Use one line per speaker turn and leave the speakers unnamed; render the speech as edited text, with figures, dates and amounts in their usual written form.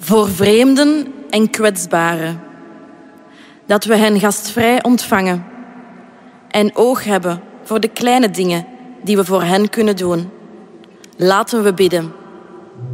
voor vreemden en kwetsbaren. Dat we hen gastvrij ontvangen en oog hebben voor de kleine dingen die we voor hen kunnen doen. Laten we bidden.